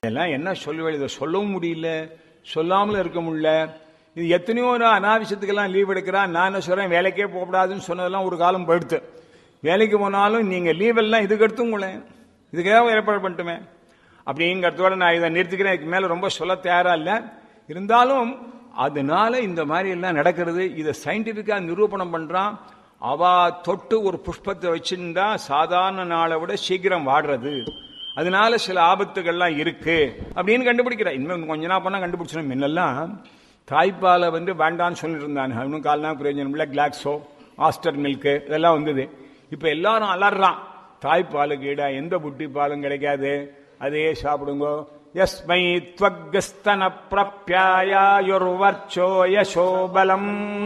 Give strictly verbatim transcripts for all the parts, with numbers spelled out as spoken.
இதெல்லாம் என்ன சொல்லுவேன், இதை சொல்லவும் முடியல, சொல்லாமல் இருக்க முடியல. இது எத்தனையோ அனாவசியத்துக்கெல்லாம் லீவ் எடுக்கிறான். நான் என்ன சொல்றேன், வேலைக்கே போகக்கூடாதுன்னு சொன்னதெல்லாம் ஒரு காலம் போயிடுத்து. வேலைக்கு போனாலும் நீங்க லீவெல்லாம் இதுக்கு எடுத்துங்களேன், இதுக்காக ஏற்பாடு பண்ணிட்டுமே அப்படிங்கிறதோட நான் இதை நிறுத்திக்கிறேன். இதுக்கு மேல ரொம்ப சொல்ல தயாரா இல்லை. இருந்தாலும் அதனால இந்த மாதிரி எல்லாம் நடக்கிறது. இதை சயின்டிபிக்கா நிரூபணம் பண்றான். அவ தொட்டு ஒரு புஷ்பத்தை வச்சிருந்தா சாதாரண நாளை விட சீக்கிரம் வாடுறது, அதனால சில ஆபத்துகள்லாம் இருக்கு அப்படின்னு கண்டுபிடிக்கிறா. இன்னும் கொஞ்ச நாள் பண்ணா கண்டுபிடிச்சோம். முன்னெல்லாம் தாய்ப்பாலை வந்து வேண்டான்னு சொல்லிட்டு இருந்தாங்க. இன்னும் கால்னா பிரயோஜனம் இல்லை, கிளாக்ஸோ ஆஸ்டர் மில்க்கு இதெல்லாம் வந்தது. இப்ப எல்லாரும் அலறான், தாய்ப்பாலுக்கு ஈடா எந்த புட்டி பாலும் கிடைக்காது, அதே சாப்பிடுங்க. யஸ்மை த்வக்ஸ்தன ப்ரப்யாயுர்வர்ச்சோ யசோபலம்.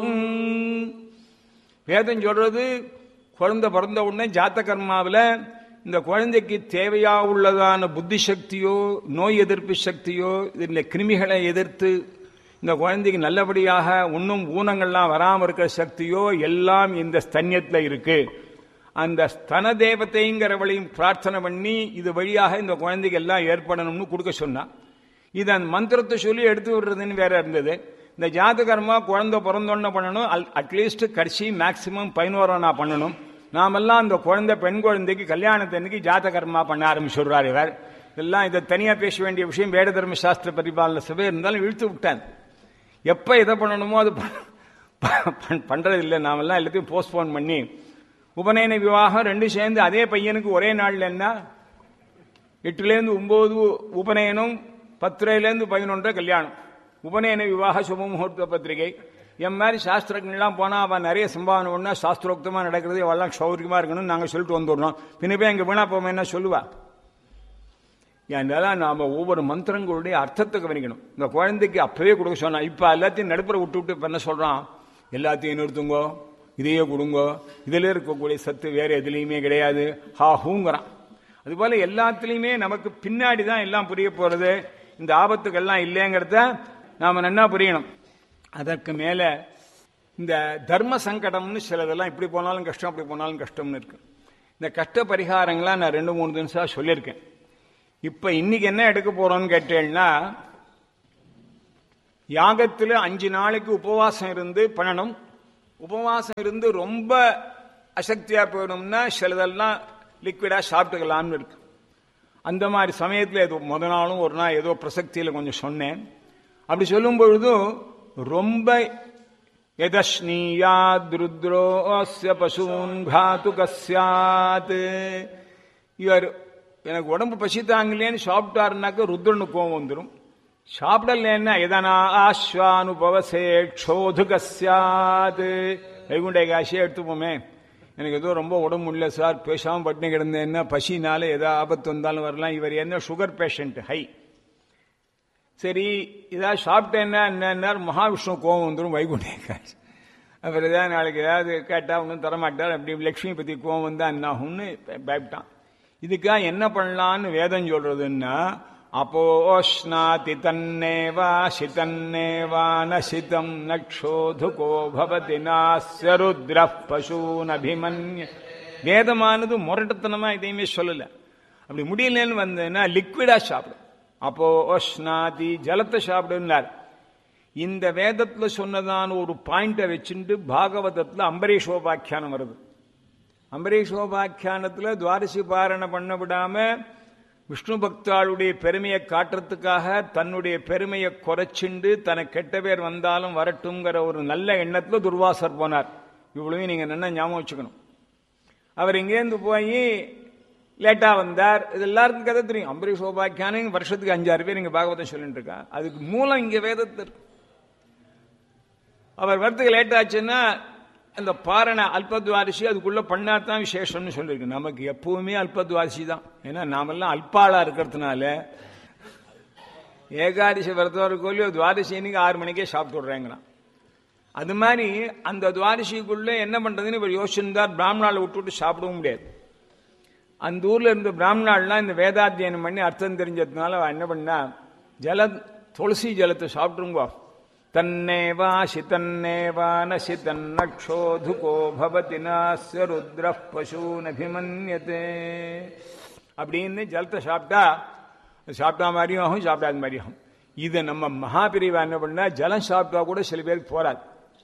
வேதம் சொல்றது குழந்தை பிறந்த உடனே ஜாத்த கர்மாவில் இந்த குழந்தைக்கு தேவையா உள்ளதான புத்தி சக்தியோ நோய் எதிர்ப்பு சக்தியோ இந்த கிருமிகளை எதிர்த்து இந்த குழந்தைக்கு நல்லபடியாக ஒன்றும் ஊனங்கள்லாம் வராமல் இருக்கிற சக்தியோ எல்லாம் இந்த ஸ்தன்யத்தில் இருக்கு. அந்த ஸ்தன தேவத்தைங்கிறவளையும் பிரார்த்தனை பண்ணி இது வழியாக இந்த குழந்தைக்கு எல்லாம் ஏற்படணும்னு கொடுக்க சொன்னா. இது அந்த மந்திரத்தை சொல்லி எடுத்து விடுறதுன்னு வேற இருந்தது. இந்த ஜாதகர்மா குழந்தை பிறந்தோன்னு பண்ணணும், அட்லீஸ்ட் கடைசி மேக்சிமம் பதினோரானா பண்ணணும். நாமெல்லாம் அந்த குழந்தை பெண் குழந்தைக்கு கல்யாணத்தன்னைக்கு ஜாதகர்மா பண்ண ஆரம்பிச்சுடுறாரு இவர். இதெல்லாம் இதை தனியா பேச வேண்டிய விஷயம். வேட தர்ம சாஸ்திர பரிபாலன சபை இருந்தாலும் இழுத்து விட்டான். எப்ப எதை பண்ணணுமோ அது பண்றது இல்லை. நாமெல்லாம் எல்லாத்தையும் போஸ்ட்போன் பண்ணி உபநயன விவாகம் ரெண்டு சேர்ந்து அதே பையனுக்கு ஒரே நாள்ல என்ன எட்டுலேருந்து ஒன்பது உபநயனம், பத்துலேருந்து பதினொன்றரை கல்யாணம். உபநயன விவாக சுப முகூர்த்த பத்திரிகை. என் மாதிரி சாஸ்திரங்கள்லாம் போனா அவன் நிறைய சம்பாவனை ஒண்ணா சாஸ்திரோக்தமா நடக்கிறது, அவெல்லாம் சௌரியமா இருக்கணும்னு நாங்க சொல்லிட்டு வந்துடுறோம். பின்ன போய் எங்க வீணா போவோம் என்ன சொல்லுவா. ஏன்னால நாம ஒவ்வொரு மந்திரங்களுடைய அர்த்தத்தை கவனிக்கணும். இந்த குழந்தைக்கு அப்பவே கொடுக்க சொன்னா, இப்ப எல்லாத்தையும் நடுப்புற விட்டு விட்டு இப்ப என்ன சொல்றான், எல்லாத்தையும் நிறுத்துங்கோ, இதையே கொடுங்கோ, இதுல இருக்கக்கூடிய சத்து வேற எதுலையுமே கிடையாது, ஹா ஹூங்கிறான். அதுபோல எல்லாத்திலையுமே நமக்கு பின்னாடி தான் எல்லாம் புரிய போறது. இந்த ஆபத்துக்கள்லாம் இல்லைங்கிறத நாம நன்னா புரியணும். அதற்கு மேல இந்த தர்ம சங்கடம்னு சிலதெல்லாம் இப்படி போனாலும் கஷ்டம், அப்படி போனாலும் கஷ்டம்னு இருக்கு. இந்த கஷ்ட பரிகாரங்களாம் நான் ரெண்டு மூணு தினசா சொல்லியிருக்கேன். இப்ப இன்னைக்கு என்ன எடுக்க போறோம்னு கேட்டேன்னா, யாகத்துல அஞ்சு நாளைக்கு உபவாசம் இருந்து பண்ணணும். உபவாசம் இருந்து ரொம்ப அசக்தியா போயிடும்னா சிலதெல்லாம் லிக்விடா சாப்பிட்டுக்கலாம்னு இருக்கு. அந்த மாதிரி சமயத்தில் ஏதோ முத நாளும் ஒரு நாள் ஏதோ பிரசக்தியில் கொஞ்சம் சொன்னேன். அப்படி சொல்லும் பொழுதும் ரொம்ப எதஸ்னீயாத் ருத்ரோஸ்ய பசூன் காத்து கஸ்யாத், இவர் எனக்கு உடம்பு பசி தாங்கலேன்னு சாப்பிட்டாருனாக்க ருத்ரனுக்கு கோவம் வந்துடும். சாப்பிடலன்னா எதனா ஆஸ்வானுபவசே க்ஷோது கஸ்யாத், வைகுண்ட காசியே எடுத்துப்போமே, எனக்கு ஏதோ ரொம்ப உடம்பு இல்லை சார், பேசாமல் பட்டினி கிடந்தேன்னா பசினால ஏதோ ஆபத்து வந்தாலும் வரலாம். இவர் என்ன சுகர் பேஷண்ட் ஹை, சரி ஏதாவது சாப்பிட்டேன்னா என்ன மகாவிஷ்ணு கோபம் வந்துடும் வைகுண்டே காசு. அப்புறம் ஏதாவது நாளைக்கு ஏதாவது கேட்டால் ஒன்றும் தரமாட்டார், அப்படி லட்சுமி பற்றி கோபம் வந்தா என்ன ஆகும்னு பயப்பட்டான். இதுக்காக என்ன பண்ணலான்னு வேதம் சொல்றதுன்னா, அப்போஷ்ணாதி தன்னேவா சிதன்னேவா நசிதம் நக்ஷோதுகோ பவதி நாஸ்ய ருத்ரः பசூன் அபிமன்ய. வேதமானது முரட்டத்தனமா இதையுமே சொல்லல. அப்படி முடியலன்னு வந்ததுன்னா லிக்விடா சாப்பிடும். அப்போ ஓஷ்ணாதி ஜலத்தை சாப்பிடுனார். இந்த வேதத்துல சொன்னதான ஒரு பாயிண்ட வச்சுட்டு பாகவதத்துல அம்பரீஷோபாக்கியானம் வருது. அம்பரீஷோபாக்கியானத்துல துவாதசி பாரண பண்ண விடாம விஷ்ணு பக்தாளுடைய பெருமையை காட்டுறதுக்காக தன்னுடைய பெருமையை குறைச்சிண்டு தனக்கு கெட்ட பேர் வந்தாலும் வரட்டும்ங்கிற ஒரு நல்ல எண்ணத்துல துர்வாசர் போனார். இவ்வளவு நீங்க என்ன ஞாபகம் வச்சுக்கணும். அவர் இங்கேருந்து போய் லேட்டா வந்தார். இது எல்லாருக்கும் கதை தெரியும். அம்பரீஷ் உபாக்கியானம் வருஷத்துக்கு அஞ்சாறு பேர் இங்க பாகவதம் சொல்லிட்டு இருக்கா. அதுக்கு மூலம் இங்க வேதத்தில். அவர் வரத்துக்கு லேட் ஆச்சுன்னா அந்த பாரண அல்பத்வாரிசி அதுக்குள்ள பண்ணாதான் விசேஷம்னு சொல்லியிருக்கு. நமக்கு எப்பவுமே அல்பத்வாரிசி தான். ஏன்னா நாமெல்லாம் அல்பாளா இருக்கிறதுனால ஏகாதசி விரதவருக்கோலியோ துவாதசி இன்னைக்கு ஆறு மணிக்கே சாப்பிட்டு விடுறேங்கிறான். அது மாதிரி அந்த துவாதசிக்குள்ள என்ன பண்றதுன்னு இவர் யோசிச்சிருந்தார். பிராமணால விட்டுவிட்டு சாப்பிடவும் முடியாது. அந்த ஊர்ல இருந்த பிராமணாலாம் இந்த வேதாத்தியனம் பண்ணி அர்த்தம் தெரிஞ்சதுனால அவ என்ன பண்ணா, ஜல துளசி ஜலத்தை சாப்பிட்டுருங்கோ. தன்னேவா சிதன்னேவா நசிதன்னக்ஷோதுகோ பவதி நாஸ்ய ருத்ரः பசூன் அபிமன்யதே அப்படின்னு ஜலத்தை சாப்பிட்டா சாப்பிட்டா மாதிரியும் ஆகும், சாப்பிடாத மாதிரியும் ஆகும். இதை நம்ம மகாபிரிவா என்ன பண்ணா, ஜலம் சாப்பிட்டா கூட சில பேருக்கு போராது.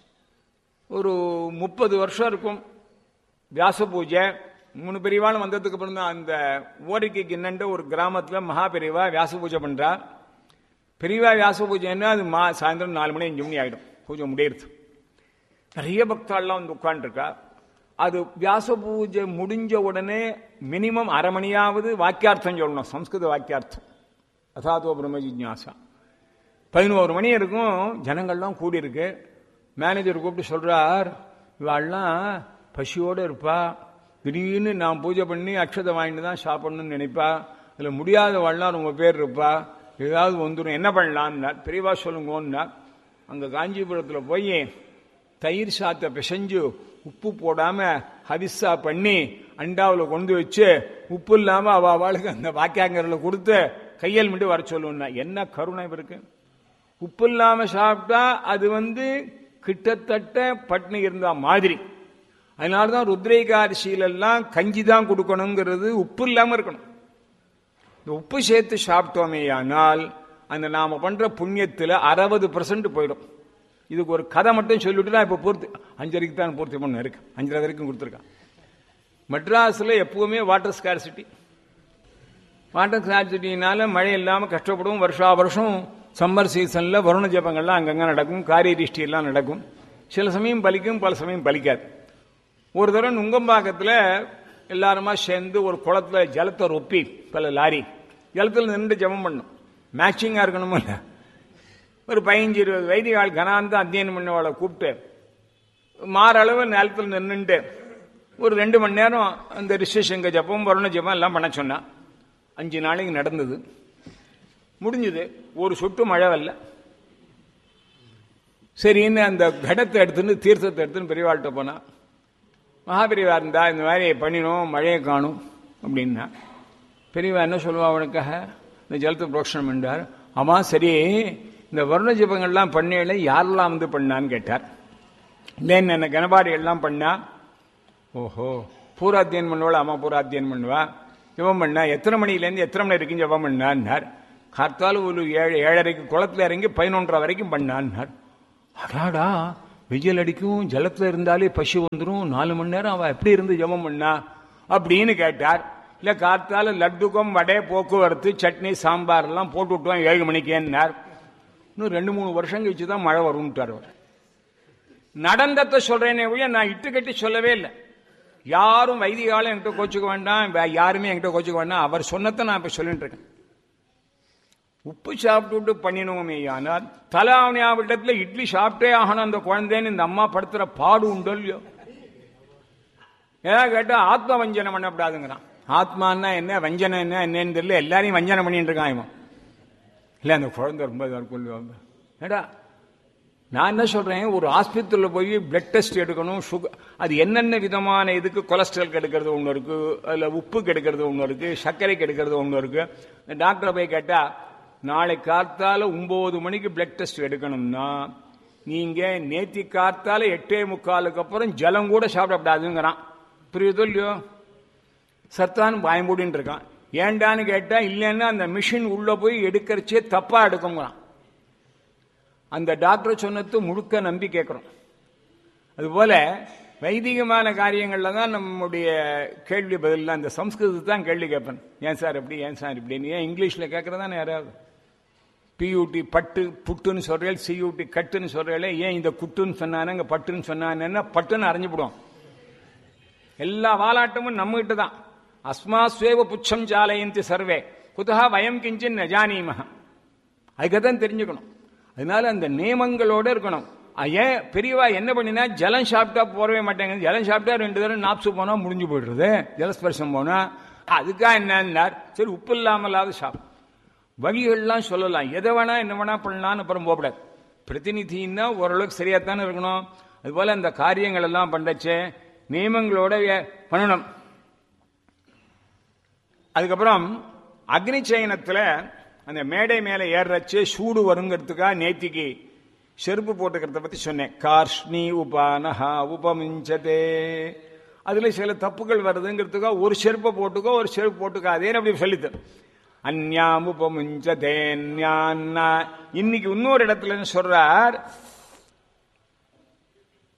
ஒரு முப்பது வருஷம் இருக்கும் வியாச பூஜை. மூணு பெரியவாளும் வந்ததுக்கு அப்புறம் தான் அந்த ஓரிக்கை கிண்ணண்ட ஒரு கிராமத்துல மகாபெரிவா வியாச பூஜை பண்றா. பெரியவா வியாச பூஜைன்னா அது மா சாயந்தரம் நாலு மணி அஞ்சு மணி ஆயிடும் பூஜை முடியறது. நிறைய பக்தாள்லாம் வந்து உட்காந்துருக்கா. அது வியாச பூஜை முடிஞ்ச உடனே மினிமம் அரை மணியாவது வாக்கியார்த்தம் சொல்லணும், சம்ஸ்கிருத வாக்கியார்த்தம். அசாதோ பிரம்ம ஜிஜ்ஞாசா. பதினோரு மணி இருக்கும், ஜனங்கள்லாம் கூடியிருக்கு. மேனேஜர் கூப்பிட்டு சொல்றார், இவாள்லாம் பசியோடு இருப்பா, திடீர்னு நான் பூஜை பண்ணி அக்ஷதை வாங்கிட்டு தான் சாப்பிடணும்னு நினைப்பா, இதில் முடியாதவாள்லாம் ரொம்ப பேர் இருப்பா, ஏதாவது வந்துடும், என்ன பண்ணலான்னார். பெரியவா சொல்லுங்கன்னார். அங்கே காஞ்சிபுரத்தில் போய் தயிர் சாத்தை பிசைஞ்சு உப்பு போடாம ஹவிஸா பண்ணி அண்டாவில் கொண்டு வச்சு உப்பு இல்லாம அவ அவளுக்கு அந்த வாக்கியாங்கரில் கொடுத்து கையல் மட்டும் வர சொல்லுன்னா. என்ன கருணை இருக்கு! உப்பு இல்லாம சாப்பிட்டா அது வந்து கிட்டத்தட்ட பட்னி இருந்தா மாதிரி. அதனாலதான் ருத்ரேகாரிசியிலெல்லாம் கஞ்சி தான் கொடுக்கணுங்கிறது, உப்பு இல்லாம இருக்கணும். இந்த உப்பு சேர்த்து சாப்பிட்டோமே ஆனால் அந்த நாம பண்ற புண்ணியத்தில் அறுபது பெர்சன்ட் போயிடும். இதுக்கு ஒரு கதை மட்டும் சொல்லிட்டு நான் இப்ப பூர்த்தி அஞ்சரைக்கு தான் பூர்த்தி பண்ண இருக்கு, அஞ்சரை வரைக்கும் கொடுத்துருக்கான். மெட்ராஸ்ல எப்பவுமே வாட்டர் ஸ்கார்சிட்டி. வாட்டர் ஸ்கார்சிட்டினால மழை இல்லாம கஷ்டப்படும். வருஷா வருஷம் சம்மர் சீசன்ல வருண ஜபங்கள்லாம் அங்கங்க நடக்கும், காரியரிஷ்டி எல்லாம் நடக்கும். சில சமயம் பலிக்கும், பல சமயம் பலிக்காது. ஒரு தடவை நுங்கம்பாக்கத்துல எல்லாருமா சேர்ந்து ஒரு குளத்துல ஜலத்தை ரொப்பி பல லாரி ஜலத்தில் நின்று ஜபம் பண்ணும். மேட்சிங்கா இருக்கணுமோ இல்ல. ஒரு பதினஞ்சு இருபது வைதிகால் கனாந்த அத்தியனம் பண்ணவளை கூப்பிட்டு மாறளவு நிலத்தில் நின்றுட்டு ஒரு ரெண்டு மணி நேரம் அந்த ரிஷிசங்க ஜபம் வருண ஜபம் எல்லாம் பண்ண சொன்னா. அஞ்சு நாளைக்கு நடந்தது, முடிஞ்சது. ஒரு சொட்டு மழை வரல. சரின்னு அந்த கடத்தை எடுத்துன்னு தீர்த்தத்தை எடுத்துன்னு பெரியவாள்கிட்ட போனா. மகாபெரிவா இருந்தா இந்த மாதிரி பண்ணினோம், மழையை காணும் அப்படின்னா. பெரியவா என்ன சொல்லுவா, அவனுக்காக இந்த ஜலத்தை புரோக்ஷனம் பண்ணார். ஆமா சரி, இந்த வருண ஜபங்கள்லாம் பண்ணல யாரெல்லாம் வந்து பண்ணான்னு கேட்டார். இல்லைன்னு என்ன கணபாடி எல்லாம் பண்ணா. ஓஹோ, பூராத்தியன் பண்ணுவாள். ஆமா பூராத்தியன் பண்ணுவா. ஜபம் பண்ணா எத்தனை மணிலேருந்து எத்தனை மணி வரைக்கும் ஜபம் பண்ணான்னார். கார்த்தால ஒரு ஏழு ஏழரைக்கு குளத்துல இறங்கி பதினொன்றரை வரைக்கும் பண்ணான்னார். அடாடா, வெயில் அடிக்கும், ஜலத்துல இருந்தாலே பசி வந்துடும், நாலு மணி நேரம் அவ எப்படி இருந்து ஜபம் பண்ணா அப்படின்னு கேட்டார். இல்ல கார்த்தால லட்டுக்கம் வடை போக்குவரத்து சட்னி சாம்பார் எல்லாம் போட்டு விட்டுவான் ஏழு மணிக்கேன்னார். இன்னும் ரெண்டு மூணு வருஷம் கழிச்சுதான் மழை வரும்ட்டார் அவர். நடந்தத்தை சொல்றேனே ஒழிய நான் இட்டு கட்டி சொல்லவே இல்லை. யாரும் வைதிகாலும் என்கிட்ட கோச்சுக்க வேண்டாம், யாருமே என்கிட்ட கோச்சுக்க வேண்டாம். அவர் சொன்னதை நான் இப்ப சொல்லிட்டு இருக்கேன். உப்பு சாப்பிட்டு பண்ணினோமே ஆனால் தலாவணியாவிடத்துல இட்லி சாப்பிட்டே ஆகணும் அந்த குழந்தைன்னு இந்த அம்மா படுத்துற பாடு உண்டோ இல்லையோ. ஏதாவது கேட்டா ஆத்ம வஞ்சனம் பண்ணப்படாதுங்கிறான். ஆத்மான்னா என்ன, வஞ்சனம் என்ன என்னன்னு தெரியல, எல்லாரையும் வஞ்சனம் பண்ணிட்டு இருக்கான் இவன். இல்ல அந்த குழந்தை ரொம்ப ஏடா, நான் என்ன சொல்றேன், ஒரு ஆஸ்பத்திரியில் போய் பிளட் டெஸ்ட் எடுக்கணும், சுகர், அது என்னென்ன விதமான இதுக்கு கொலஸ்ட்ரால் கெடுக்கிறது ஒன்று இருக்கு, அதுல உப்பு கெடுக்கிறது ஒன்று இருக்கு, சர்க்கரை கெடுக்கிறது ஒன்று இருக்கு. டாக்டரை போய் கேட்டா நாளை காத்தால ஒன்பது மணிக்கு பிளட் டெஸ்ட் எடுக்கணும்னா நீங்க நேத்தி காத்தால எட்டே முக்காலுக்கு அப்புறம் ஜலம் கூட சாப்பிடப்படாதுங்கிறான். புரியுதோ இல்லையோ? சத்தான் பயம்பூடின்னு இருக்கான். ஏண்டான்னு கேட்டா இல்லைன்னா அந்த மிஷின் உள்ள போய் எடுக்கிறச்சே தப்பா எடுக்குங்கிறான். அந்த டாக்டர் சொன்னது முழுக்க நம்பி கேட்கிறோம். அதுபோல வைதிகமான காரியங்கள்ல தான் நம்முடைய கேள்வி பதில் அந்த சம்ஸ்கிருதத்தை தான் கேள்வி கேட்பேன். ஏன் சார் எப்படி, ஏன் சார் இப்படின்னு. ஏன் இங்கிலீஷ்ல கேட்கறதானே யாராவது? பியூட்டி பட்டு புட்டுன்னு சொல்றேன், சியூட்டி கட்டுன்னு சொல்றேன். ஏன் இந்த குட்டுன்னு சொன்னானங்க பட்டுன்னு சொன்னானேன்னா பட்டுன்னு அறிஞ்சுவிடும். எல்லா வாலாட்டமும் நம்ம கிட்ட தான். அஸ்மாஸ்வேவ புச்சம் ஜாலயந்தி சர்வே குதா வயம் கிஞ்சின் நஜானீமஹ. அதுக்குதான் தெரிஞ்சுக்கணும். அதனால அந்த நியமங்களோட இருக்கணும். ஏன் பெரியவா என்ன பண்ணினா, ஜலம் சாப்பிட்டா போறவே மாட்டேங்க, ஜலம் சாப்பிட்டா ரெண்டு தடவை நாப்சு போனா முடிஞ்சு போயிடுறது, ஜலஸ்பர்சம் போனா. அதுக்கா என்ன, சரி உப்பு இல்லாமலாவது சாப்பிடும். வழிகள்லாம் சொல்லலாம், எதை வேணா என்ன வேணா பண்ணலான்னு அப்புறம் போகக்கூடாது. பிரதிநிதினா ஓரளவுக்கு சரியாத்தானே இருக்கணும். அதுபோல அந்த காரியங்கள் எல்லாம் பண்ணச்சே நியமங்களோட பண்ணணும். அதுக்கப்புறம் அக்னி சயனத்துல அந்த மேடை மேல ஏறச்சு சூடு வருங்கிறதுக்காக நேத்திக்கு செருப்பு போட்டுக்கிறத பத்தி சொன்னேன். கார்ஷ்ணி உபானஹா உபமிஞ்சதே. அதுல சில தப்புகள் வருதுங்கிறதுக்காக ஒரு செருப்பை போட்டுக்கோ ஒரு செருப்பு போட்டுக்கோ அதே அப்படி சொல்லித்தரும். அந்யாம் உபமுஞ்சதேன்யான்னா. இன்னைக்கு இன்னொரு இடத்துல சொல்றார்,